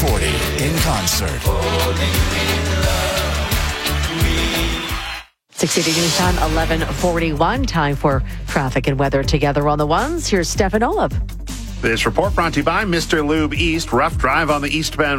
1140 in concert. 680 News Time, 11:41. Time for traffic and weather together on the ones. Here's Stefan Olaf. This report brought to you by Mr. Lube East. Rough drive on the eastbound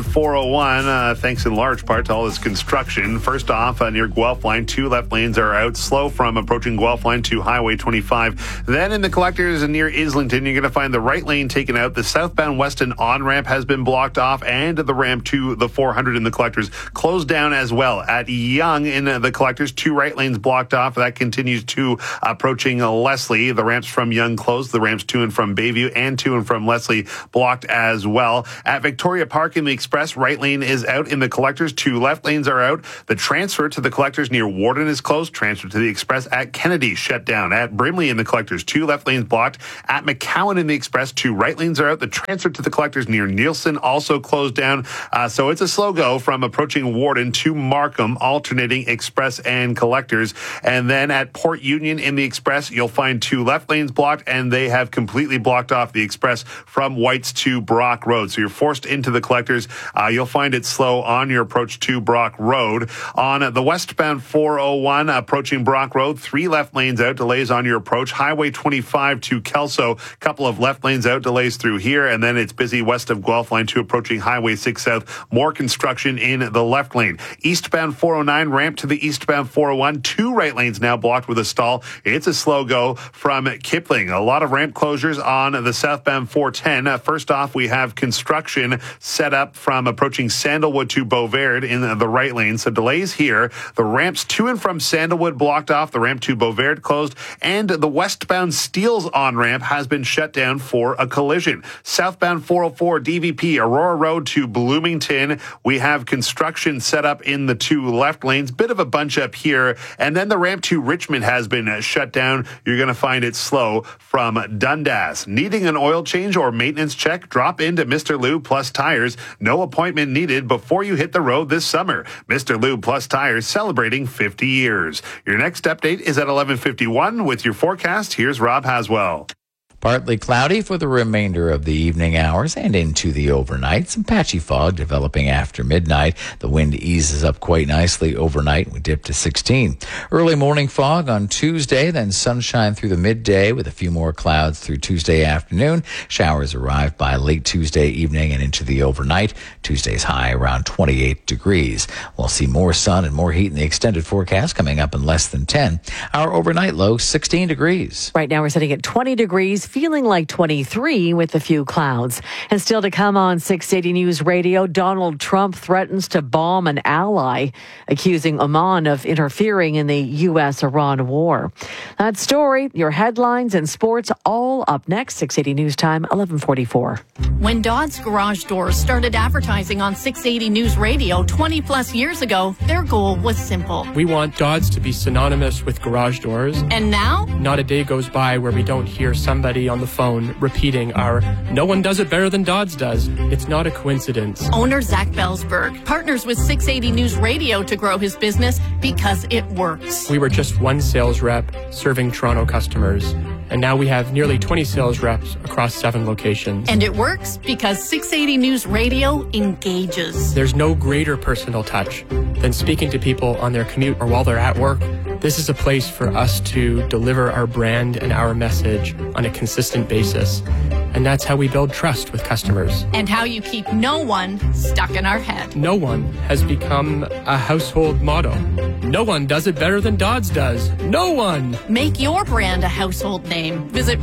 401, thanks in large part to all this construction. First off, near Guelph Line, 2 left lanes are out. Slow from approaching Guelph Line to Highway 25. Then in the collectors near Islington, you're going to find the right lane taken out. The southbound Weston on-ramp has been blocked off, and the ramp to the 400 in the collectors closed down as well. At Yonge in the collectors, 2 right lanes blocked off. That continues to approaching Leslie. The ramps from Yonge closed. The ramps to and from Bayview and to and from Leslie blocked as well. At Victoria Park in the Express, right lane is out in the collectors. 2 left lanes are out. The transfer to the collectors near Warden is closed. Transfer to the Express at Kennedy shut down. At Brimley in the collectors, 2 left lanes blocked. At McCowan in the Express, 2 right lanes are out. The transfer to the collectors near Nielsen also closed down. So it's a slow go from approaching Warden to Markham, alternating Express and collectors. And then at Port Union in the Express, you'll find 2 left lanes blocked, and they have completely blocked off the Express from Whites to Brock Road. So you're forced into the collectors. You'll find it slow on your approach to Brock Road. On the westbound 401 approaching Brock Road, 3 left lanes out, delays on your approach. Highway 25 to Kelso, couple of left lanes out, delays through here. And then it's busy west of Guelph Line 2 approaching Highway 6 South. More construction in the left lane. Eastbound 409 ramp to the eastbound 401. 2 right lanes now blocked with a stall. It's a slow go from Kipling. A lot of ramp closures on the southbound 410. First off, we have construction set up from approaching Sandalwood to Beauvert in the right lane. So delays here. The ramps to and from Sandalwood blocked off. The ramp to Beauvert closed. And the westbound Steeles on-ramp has been shut down for a collision. Southbound 404 DVP Aurora Road to Bloomington. We have construction set up in the 2 left lanes. Bit of a bunch up here. And then the ramp to Richmond has been shut down. You're going to find it slow from Dundas. Needing an oil change or maintenance check? Drop into Mr. Lube Plus Tires. No appointment needed before you hit the road this summer. Mr. Lube Plus Tires celebrating 50 years. Your next update is at 11:51 with your forecast. Here's Rob Haswell. Partly cloudy for the remainder of the evening hours and into the overnight. Some patchy fog developing after midnight. The wind eases up quite nicely overnight. We dip to 16. Early morning fog on Tuesday, then sunshine through the midday with a few more clouds through Tuesday afternoon. Showers arrive by late Tuesday evening and into the overnight. Tuesday's high around 28 degrees. We'll see more sun and more heat in the extended forecast coming up in less than 10. Our overnight low, 16 degrees. Right now we're sitting at 20 degrees. Feeling like 23 with a few clouds. And still to come on 680 News Radio, Donald Trump threatens to bomb an ally, accusing Oman of interfering in the U.S.-Iran war. That story, your headlines and sports, all up next. 680 News Time, 11:44. When Dodds Garage Doors started advertising on 680 News Radio 20 plus years ago, their goal was simple. We want Dodds to be synonymous with garage doors. And now? Not a day goes by where we don't hear somebody on the phone repeating our "no one does it better than Dodds does." It's not a coincidence. Owner Zach Belsberg partners with 680 News Radio to grow his business because it works. We were just one sales rep serving Toronto customers, and now we have nearly 20 sales reps across 7 locations. And it works because 680 News Radio engages. There's no greater personal touch than speaking to people on their commute or while they're at work. This is a place for us to deliver our brand and our message on a consistent basis. And that's how we build trust with customers. And how you keep no one stuck in our head. No one has become a household motto. No one does it better than Dodds does. No one! Make your brand a household name. Visit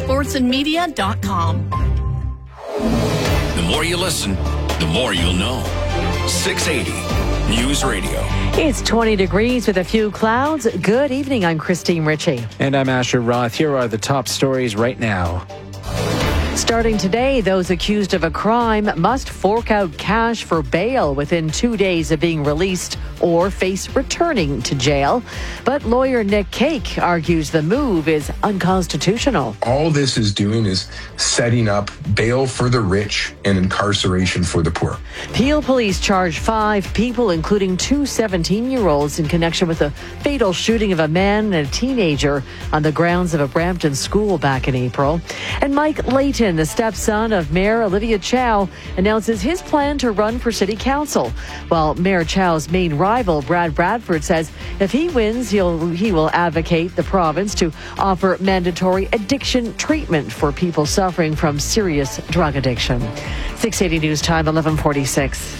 RogersSportsandMedia.com. The more you listen, the more you'll know. 680 News Radio. It's 20 degrees with a few clouds. Good evening. I'm Christine Ritchie. And I'm Asher Roth. Here are the top stories right now. Starting today, those accused of a crime must fork out cash for bail within 2 days of being released or face returning to jail. But lawyer Nick Cake argues the move is unconstitutional. All this is doing is setting up bail for the rich and incarceration for the poor. Peel police charged 5 people, including 2 17-year-olds, in connection with the fatal shooting of a man and a teenager on the grounds of a Brampton school back in April. And Mike Layton, the stepson of Mayor Olivia Chow, announces his plan to run for city council. While Mayor Chow's main rival, Brad Bradford, says if he wins, he will advocate the province to offer mandatory addiction treatment for people suffering from serious drug addiction. 680 News Time, 11:46.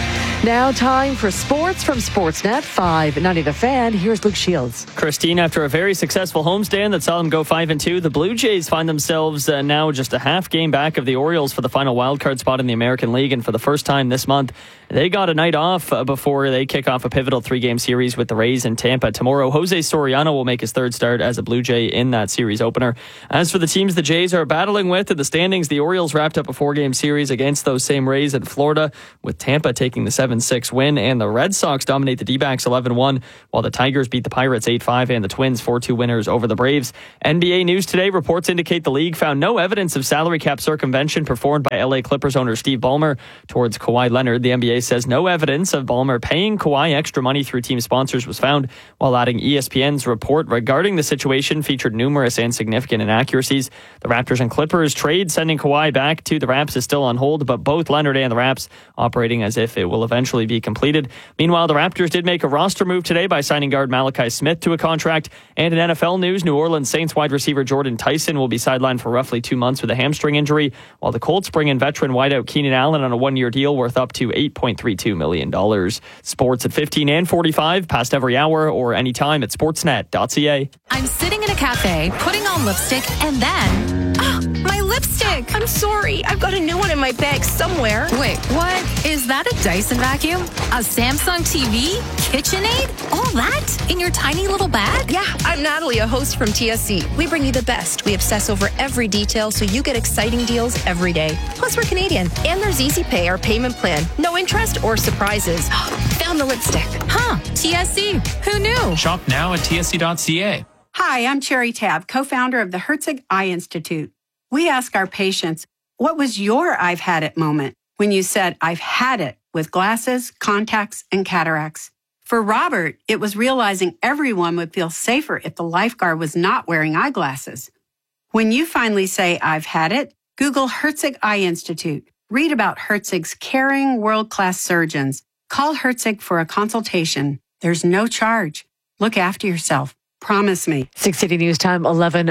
Now time for sports from Sportsnet 590 The Fan. Here's Luke Shields. Christine, after a very successful homestand that saw them go 5-2, the Blue Jays find themselves now just a half game back of the Orioles for the final wildcard spot in the American League. And for the first time this month, they got a night off before they kick off a pivotal 3-game series with the Rays in Tampa tomorrow. Jose Soriano will make his third start as a Blue Jay in that series opener. As for the teams the Jays are battling with in the standings, the Orioles wrapped up a 4-game series against those same Rays in Florida, with Tampa taking the 7-6 win, and the Red Sox dominate the D-backs 11-1, while the Tigers beat the Pirates 8-5 and the Twins 4-2 winners over the Braves. NBA news today, reports indicate the league found no evidence of salary cap circumvention performed by LA Clippers owner Steve Ballmer towards Kawhi Leonard. The NBA says no evidence of Ballmer paying Kawhi extra money through team sponsors was found, while adding ESPN's report regarding the situation featured numerous and significant inaccuracies. The Raptors and Clippers trade sending Kawhi back to the Raps is still on hold, but both Leonard and the Raps operating as if it will eventually be completed. Meanwhile, the Raptors did make a roster move today by signing guard Malachi Smith to a contract. And in NFL news, New Orleans Saints wide receiver Jordan Tyson will be sidelined for roughly 2 months with a hamstring injury, while the Colts bring in veteran wideout Keenan Allen on a 1-year deal worth up to $8.32 million. Sports at 15 and 45, past every hour or anytime at sportsnet.ca. I'm sitting in a cafe, putting on lipstick, and then... my lipstick! I'm sorry, I've got a new one in my bag somewhere. Wait, what? Is that a Dyson vacuum? A Samsung TV? KitchenAid? All that? In your tiny little bag? Yeah, I'm Natalie, a host from TSC. We bring you the best. We obsess over every detail so you get exciting deals every day. Plus, we're Canadian. And there's Easy Pay, our payment plan. No interest or surprises. Found the lipstick. Huh, TSC. Who knew? Shop now at tsc.ca. Hi, I'm Cherry Tabb, co-founder of the Herzig Eye Institute. We ask our patients, what was your I've had it moment when you said, I've had it with glasses, contacts, and cataracts? For Robert, it was realizing everyone would feel safer if the lifeguard was not wearing eyeglasses. When you finally say, I've had it, Google Herzig Eye Institute. Read about Herzig's caring, world-class surgeons. Call Herzig for a consultation. There's no charge. Look after yourself. Promise me. 680 News Time,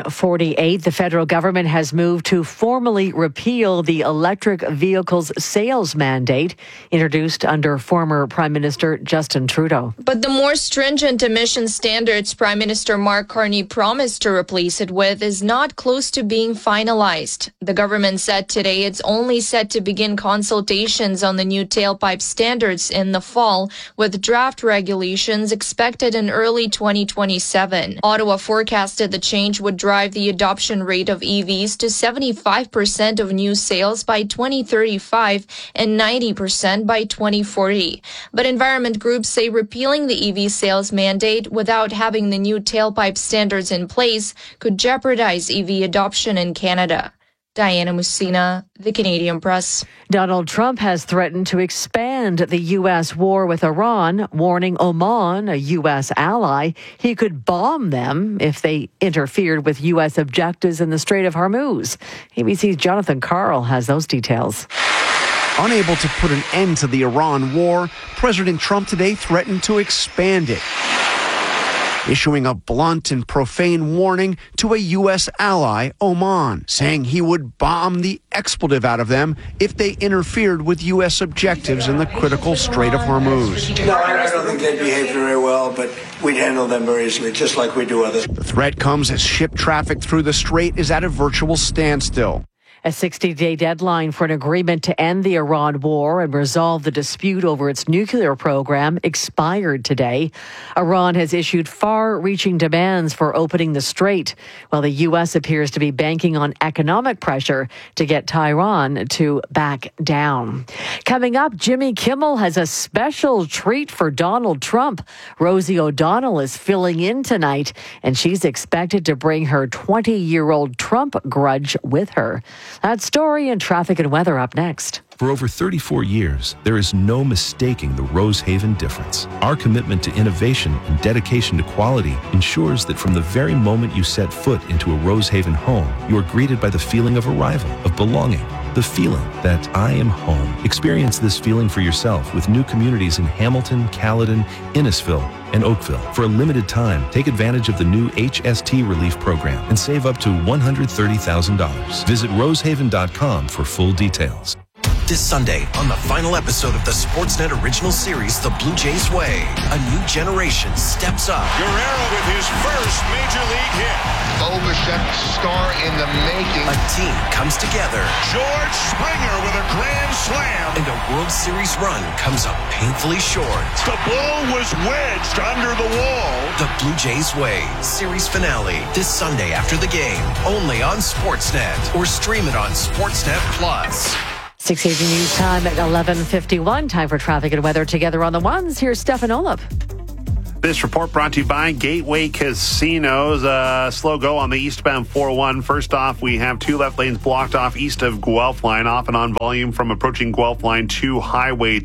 11:48. The federal government has moved to formally repeal the electric vehicles sales mandate introduced under former Prime Minister Justin Trudeau. But the more stringent emission standards Prime Minister Mark Carney promised to replace it with is not close to being finalized. The government said today it's only set to begin consultations on the new tailpipe standards in the fall, with draft regulations expected in early 2027. Ottawa forecasted the change would drive the adoption rate of EVs to 75% of new sales by 2035 and 90% by 2040. But environment groups say repealing the EV sales mandate without having the new tailpipe standards in place could jeopardize EV adoption in Canada. Diana Musina, The Canadian Press. Donald Trump has threatened to expand the U.S. war with Iran, warning Oman, a U.S. ally, he could bomb them if they interfered with U.S. objectives in the Strait of Hormuz. ABC's Jonathan Karl has those details. Unable to put an end to the Iran war, President Trump today threatened to expand it, issuing a blunt and profane warning to a U.S. ally, Oman, saying he would bomb the expletive out of them if they interfered with U.S. objectives in the critical Strait of Hormuz. No, I don't think they behaved very well, but we'd handle them very easily, just like we do others. The threat comes as ship traffic through the strait is at a virtual standstill. A 60-day deadline for an agreement to end the Iran war and resolve the dispute over its nuclear program expired today. Iran has issued far-reaching demands for opening the strait, while the U.S. appears to be banking on economic pressure to get Tehran to back down. Coming up, Jimmy Kimmel has a special treat for Donald Trump. Rosie O'Donnell is filling in tonight, and she's expected to bring her 20-year-old Trump grudge with her. That story and traffic and weather up next. For over 34 years, there is no mistaking the Rosehaven difference. Our commitment to innovation and dedication to quality ensures that from the very moment you set foot into a Rosehaven home, you are greeted by the feeling of arrival, of belonging, the feeling that I am home. Experience this feeling for yourself with new communities in Hamilton, Caledon, Innisfil, and Oakville. For a limited time, take advantage of the new HST Relief Program and save up to $130,000. Visit rosehaven.com for full details. This Sunday, on the final episode of the Sportsnet original series, The Blue Jays Way, a new generation steps up. Guerrero with his first major league hit. Bo Bichette, star in the making. A team comes together. George Springer with a grand slam. And a World Series run comes up painfully short. The ball was wedged under the wall. The Blue Jays Way, series finale, this Sunday after the game, only on Sportsnet, or stream it on Sportsnet Plus. 680 News Time at 11:51. Time for traffic and weather together on the ones. Here's Stefan Olaf. This report brought to you by Gateway Casinos. Slow go on the eastbound 401. First off, we have two left lanes blocked off east of Guelph Line, off and on volume from approaching Guelph Line to Highway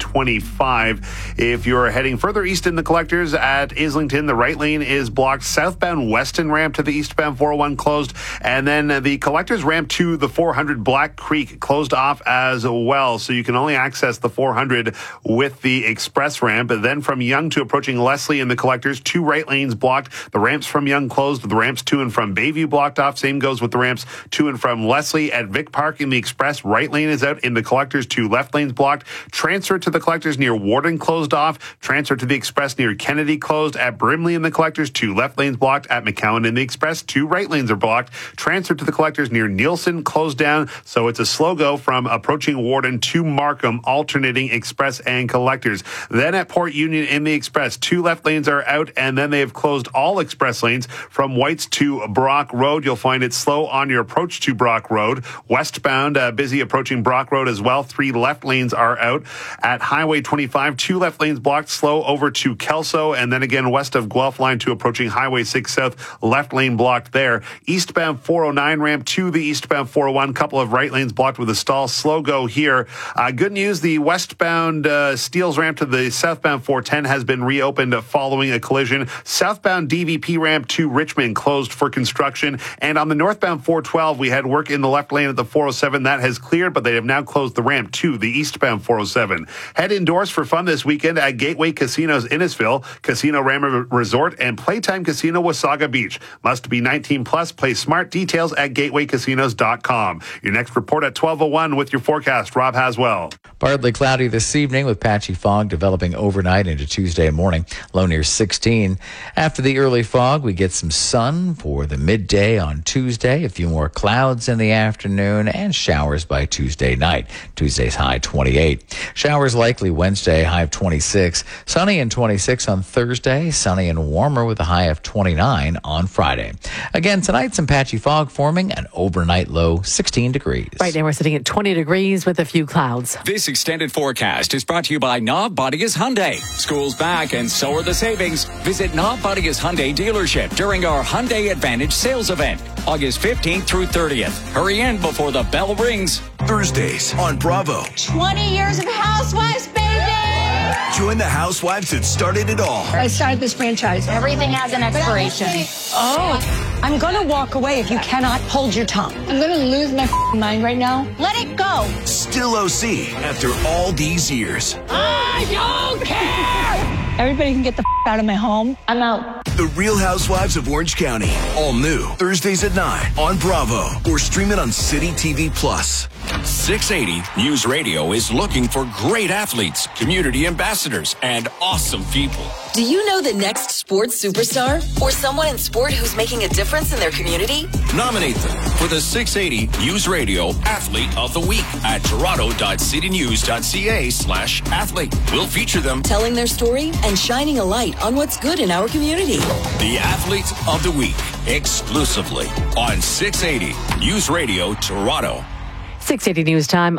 25. If you're heading further east in the collectors at Islington, the right lane is blocked. Southbound Weston ramp to the eastbound 401 closed. And then the collectors ramp to the 400 Black Creek closed off as well. So you can only access the 400 with the express ramp. And then from Yonge to approaching Leslie in the collectors, two right lanes blocked. The ramps from Yonge closed. The ramps to and from Bayview blocked off. Same goes with the ramps to and from Leslie at Vic Park in the express. Right lane is out in the collectors. Two left lanes blocked. Transfer to the collectors near Warden closed off. Transfer to the express near Kennedy closed. At Brimley in the collectors, two left lanes blocked. At McCowan in the express, two right lanes are blocked. Transfer to the collectors near Nielsen closed down. So it's a slow go from approaching Warden to Markham, alternating express and collectors. Then at Port Union in the express, two left lanes are out, and then they have closed all express lanes from Whites to Brock Road. You'll find it slow on your approach to Brock Road. Westbound, busy approaching Brock Road as well. Three left lanes are out. At Highway 25, two left lanes blocked, slow over to Kelso, and then again west of Guelph Line to approaching Highway 6 South, left lane blocked there. Eastbound 409 ramp to the eastbound 401, couple of right lanes blocked with a stall. Slow go here. Good news, the westbound Steeles ramp to the southbound 410 has been reopened following a collision. Southbound DVP ramp to Richmond closed for construction. And on the northbound 412, we had work in the left lane at the 407. That has cleared, but they have now closed the ramp to the eastbound 407. Head indoors for fun this weekend at Gateway Casinos Innisfil, Casino Rama Resort, and Playtime Casino Wasaga Beach. Must be 19 plus. Play smart. Details at gatewaycasinos.com. Your next report at 12:01 with your forecast. Rob Haswell. Partly cloudy this evening with patchy fog developing overnight into Tuesday morning. Low near 16. After the early fog, we get some sun for the midday on Tuesday. A few more clouds in the afternoon and showers by Tuesday night. Tuesday's high 28. Showers likely Wednesday, high of 26. Sunny and 26 on Thursday. Sunny and warmer with a high of 29 on Friday. Again, tonight some patchy fog forming, an overnight low 16 degrees. Right now we're sitting at 20 degrees with a few clouds. This extended forecast is brought to you by Knob Bodigas Hyundai. School's back and so are the savings. Visit Knob Bodigas Hyundai dealership during our Hyundai Advantage sales event, August 15th through 30th. Hurry in before the bell rings. Thursdays on Bravo. 20 years of Housewives, baby! Join the housewives that started it all. I started this franchise. Everything has an expiration. Oh, I'm going to walk away if you cannot hold your tongue. I'm going to lose my mind right now. Let it go. Still OC after all these years. I don't care! Everybody can get the out of my home. I'm out. The Real Housewives of Orange County. All new. Thursdays at 9 on Bravo. Or stream it on City TV Plus. 680 News Radio is looking for great athletes, community ambassadors, and awesome people. Do you know the next sports superstar? Or someone in sport who's making a difference in their community? Nominate them for the 680 News Radio Athlete of the Week at toronto.citynews.ca/athlete. We'll feature them telling their story and shining a light on what's good in our community. The Athlete of the Week, exclusively on 680 News Radio Toronto. 680 News Time,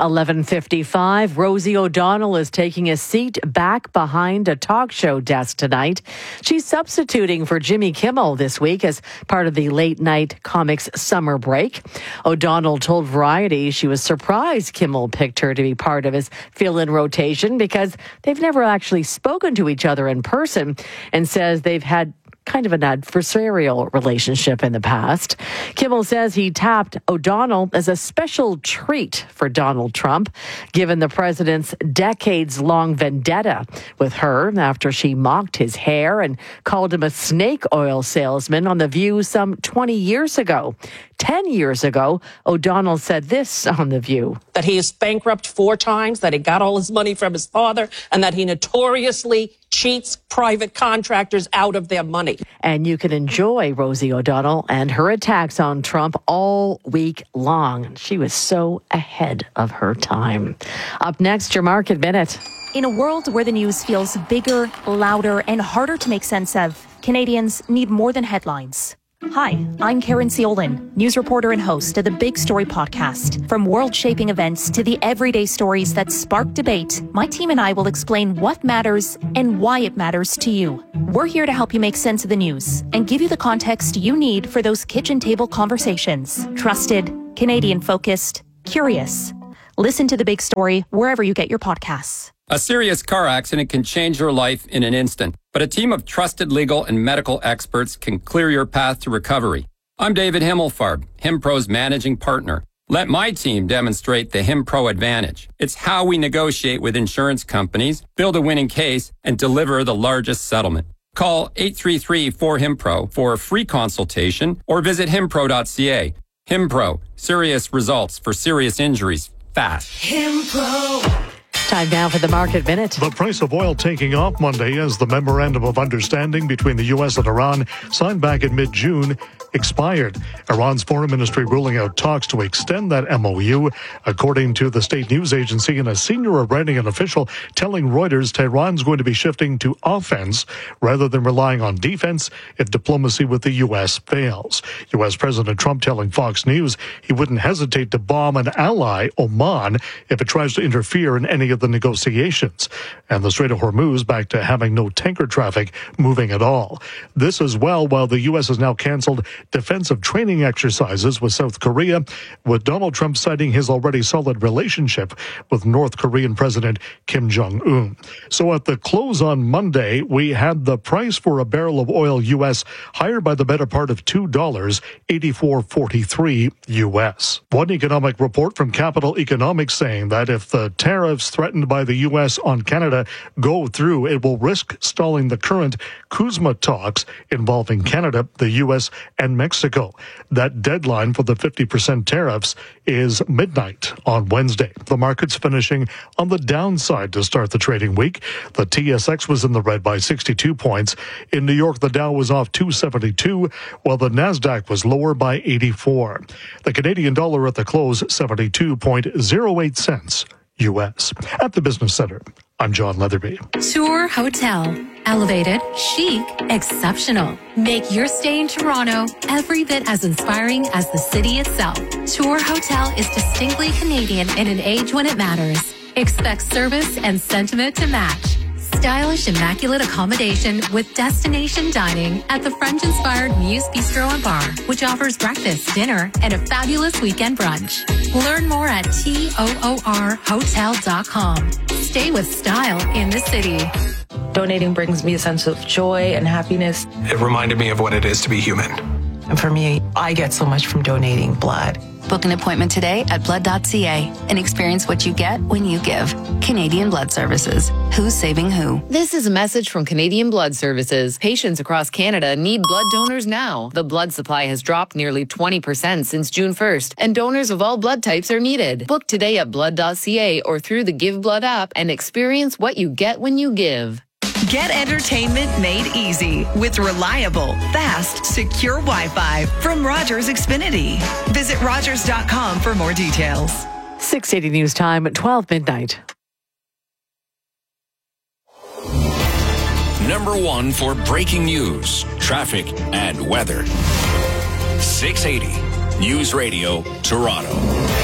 11:55. Rosie O'Donnell is taking a seat back behind a talk show desk tonight. She's substituting for Jimmy Kimmel this week as part of the late night comics summer break. O'Donnell told Variety she was surprised Kimmel picked her to be part of his fill-in rotation because they've never actually spoken to each other in person, and says they've had kind of an adversarial relationship in the past. Kimmel says he tapped O'Donnell as a special treat for Donald Trump, given the president's decades-long vendetta with her after she mocked his hair and called him a snake oil salesman on The View some 20 years ago. 10 years ago, O'Donnell said this on The View. That he is bankrupt 4 times, that he got all his money from his father, and that he notoriously cheats private contractors out of their money. And you can enjoy Rosie O'Donnell and her attacks on Trump all week long. She was so ahead of her time. Up next, your Market Minute. In a world where the news feels bigger, louder, and harder to make sense of, Canadians need more than headlines. Hi, I'm Karen Ciolin, news reporter and host of the Big Story podcast. From world-shaping events to the everyday stories that spark debate, my team and I will explain what matters and why it matters to you. We're here to help you make sense of the news and give you the context you need for those kitchen table conversations. Trusted, Canadian-focused, curious. Listen to The Big Story wherever you get your podcasts. A serious car accident can change your life in an instant, but a team of trusted legal and medical experts can clear your path to recovery. I'm David Himmelfarb, HimPro's managing partner. Let my team demonstrate the HimPro advantage. It's how we negotiate with insurance companies, build a winning case, and deliver the largest settlement. Call 833-4HIMPRO for a free consultation or visit himpro.ca. HimPro, serious results for serious injuries, fast. HimPro. Time now for the Market Minute. The price of oil taking off Monday as the memorandum of understanding between the U.S. and Iran, signed back in mid-June, expired. Iran's foreign ministry ruling out talks to extend that MOU, according to the state news agency, and a senior Iranian official telling Reuters Tehran's going to be shifting to offense rather than relying on defense if diplomacy with the U.S. fails. U.S. President Trump telling Fox News he wouldn't hesitate to bomb an ally, Oman, if it tries to interfere in any of the negotiations. And the Strait of Hormuz back to having no tanker traffic moving at all. This as well while the U.S. has now canceled defensive training exercises with South Korea, with Donald Trump citing his already solid relationship with North Korean President Kim Jong-un. So at the close on Monday, we had the price for a barrel of oil U.S. higher by the better part of $2, $84.43 U.S. One economic report from Capital Economics saying that if the tariffs threatened by the U.S. on Canada go through, it will risk stalling the current CUSMA talks involving Canada, the U.S., and Mexico. That deadline for the 50% tariffs is midnight on Wednesday. The market's finishing on the downside to start the trading week. The TSX was in the red by 62 points. In New York, the Dow was off 272, while the NASDAQ was lower by 84. The Canadian dollar at the close, 72.08 cents U.S. At the Business Center, I'm John Leatherby. Tour Hotel. Elevated, chic, exceptional. Make your stay in Toronto every bit as inspiring as the city itself. Tour Hotel is distinctly Canadian in an age when it matters. Expect service and sentiment to match. Stylish, immaculate accommodation with destination dining at the French-inspired Muse Bistro and Bar, which offers breakfast, dinner, and a fabulous weekend brunch. Learn more at TOORhotel.com. Stay with style in the city. Donating brings me a sense of joy and happiness. It reminded me of what it is to be human. And for me, I get so much from donating blood. Book an appointment today at blood.ca and experience what you get when you give. Canadian Blood Services. Who's saving who? This is a message from Canadian Blood Services. Patients across Canada need blood donors now. The blood supply has dropped nearly 20% since June 1st, and donors of all blood types are needed. Book today at blood.ca or through the Give Blood app and experience what you get when you give. Get entertainment made easy with reliable, fast, secure Wi-Fi from Rogers Xfinity. Visit Rogers.com for more details. 680 News Time at 12 midnight. Number one for breaking news, traffic, and weather. 680 News Radio, Toronto.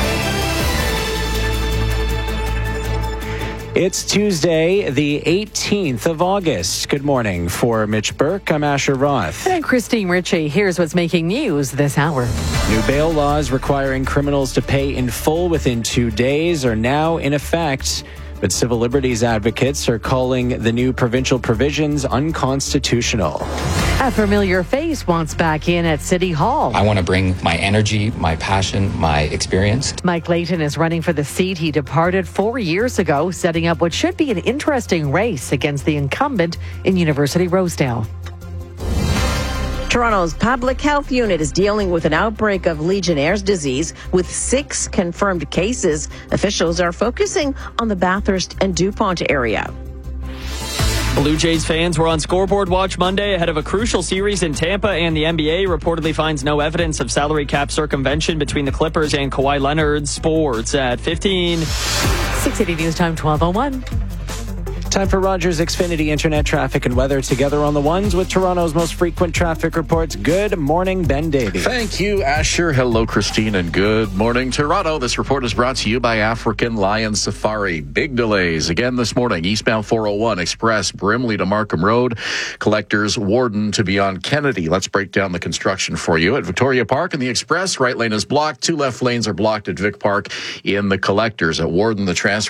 It's Tuesday, the 18th of August. Good morning. For Mitch Burke, I'm Asher Roth. And Christine Ritchie. Here's what's making news this hour. New bail laws requiring criminals to pay in full within 2 days are now in effect. But civil liberties advocates are calling the new provincial provisions unconstitutional. A familiar face wants back in at City Hall. I want to bring my energy, my passion, my experience. Mike Layton is running for the seat he departed 4 years ago, setting up what should be an interesting race against the incumbent in University Rosedale. Toronto's public health unit is dealing with an outbreak of Legionnaire's disease with 6 confirmed cases. Officials are focusing on the Bathurst and DuPont area. Blue Jays fans were on scoreboard watch Monday ahead of a crucial series in Tampa, and the NBA reportedly finds no evidence of salary cap circumvention between the Clippers and Kawhi Leonard. Sports at 15. 680 News Time, 12:01. Time for Rogers Xfinity Internet traffic and weather together on the ones with Toronto's most frequent traffic reports. Good morning, Ben Davey. Thank you, Asher. Hello, Christine, and good morning, Toronto. This report is brought to you by African Lion Safari. Big delays again this morning. Eastbound 401 Express, Brimley to Markham Road. Collectors, Warden to beyond Kennedy. Let's break down the construction for you. At Victoria Park and the Express, right lane is blocked. 2 left lanes are blocked at Vic Park in the Collectors. At Warden, the transfer